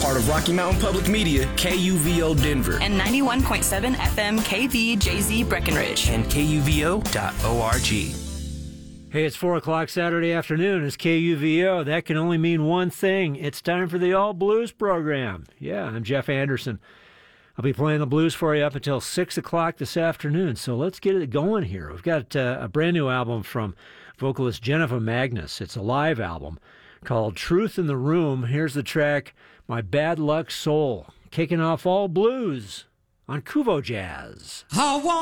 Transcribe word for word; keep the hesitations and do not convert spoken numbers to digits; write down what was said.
part of Rocky Mountain Public Media, K U V O Denver. And ninety-one point seven F M K V J Z Breckenridge. And K U V O dot org. Hey, it's four o'clock Saturday afternoon. It's K U V O. That can only mean one thing. It's time for the All Blues program. Yeah, I'm Jeff Anderson. I'll be playing the blues for you up until six o'clock this afternoon. So let's get it going here. We've got uh, a brand new album from vocalist Jennifer Magnus. It's a live album called Truth in the Room. Here's the track, My Bad Luck Soul, kicking off All Blues on Kuvo Jazz.